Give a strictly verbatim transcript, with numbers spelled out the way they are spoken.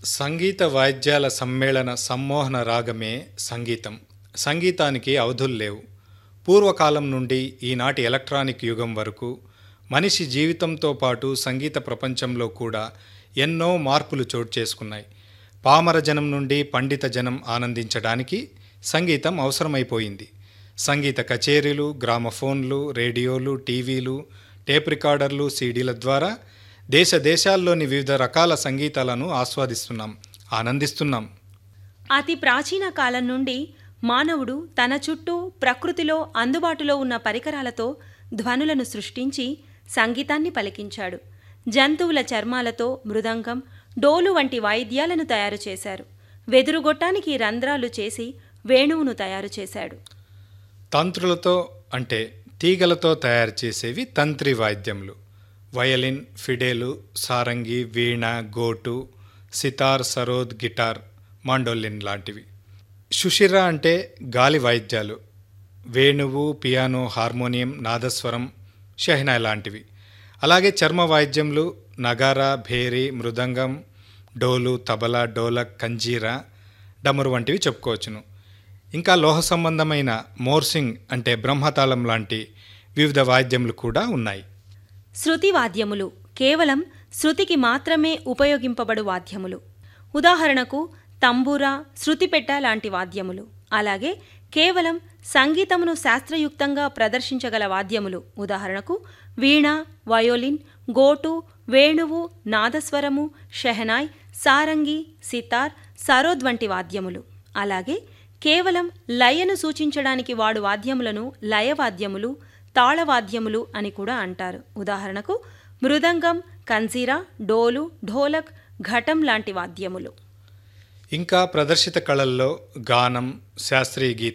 సంగీత వాయిద్యాల సమ్మేళన సమ్మోహన రాగమే సంగీతం. సంగీతానికి అవధుల్లేవు. పూర్వకాలం నుండి ఈనాటి ఎలక్ట్రానిక్ యుగం వరకు మనిషి జీవితంతో పాటు సంగీత ప్రపంచంలో కూడా ఎన్నో మార్పులు చోటు చేసుకున్నాయి. పామర జనం నుండి పండిత జనం ఆనందించడానికి సంగీతం అవసరమైపోయింది. సంగీత కచేరీలు, గ్రామఫోన్లు, రేడియోలు, టీవీలు, టేప్ రికార్డర్లు, సీడీల ద్వారా దేశ దేశాల్లోని వివిధ రకాల సంగీతాలను ఆస్వాదిస్తున్నాం, ఆనందిస్తున్నాం. అతి ప్రాచీన కాలం నుండి మానవుడు తన చుట్టూ ప్రకృతిలో అందుబాటులో ఉన్న పరికరాలతో ధ్వనులను సృష్టించి సంగీతాన్ని పలికించాడు. జంతువుల చర్మాలతో మృదంగం, డోలు వంటి వాయిద్యాలను తయారు చేశారు. వెదురుగొట్టానికి రంధ్రాలు చేసి వేణువును తయారు చేశాడు. తంత్రులతో అంటే తీగలతో తయారు చేసేవి తంత్రి వాయిద్యములు. వయలిన్, ఫిడేలు, సారంగి, వీణ, గోటు, సితార్, సరోద్, గిటార్, మాండోలిన్ లాంటివి. షుషిర అంటే గాలి వాయిద్యాలు. వేణువు, పియానో, హార్మోనియం, నాదస్వరం, షెహనాయ్ లాంటివి. అలాగే చర్మ వాయిద్యములు నగారా, భేరి, మృదంగం, డోలు, తబలా, డోలక్, కంజీరా, డమరు వంటివి చెప్పుకోవచ్చును. ఇంకా లోహ సంబంధమైన మోర్సింగ్ అంటే బ్రహ్మతాళం లాంటి వివిధ వాయిద్యములు కూడా ఉన్నాయి. శృతి వాద్యములు కేవలం శృతికి మాత్రమే ఉపయోగింపబడు వాద్యములు. ఉదాహరణకు తంబూరా, శృతిపెట్ట లాంటి వాద్యములు. అలాగే కేవలం సంగీతమును శాస్త్రయుక్తంగా ప్రదర్శించగల వాద్యములు. ఉదాహరణకు వీణ, వయోలిన్, గోటు, వేణువు, నాదస్వరము, షెహనాయ్, సారంగి, సితార్, సరోద్ వంటి వాద్యములు. అలాగే కేవలం లయను సూచించడానికి వాడు వాద్యములను లయవాద్యములు, తాళవాద్యములు అని కూడా అంటారు. ఉదాహరణకు మృదంగం, కంజీరా, డోలు, ఢోలక్, ఘటం లాంటి వాద్యములు. ఇంకా ప్రదర్శిత కళల్లో గానం, శాస్త్రీయ గీతం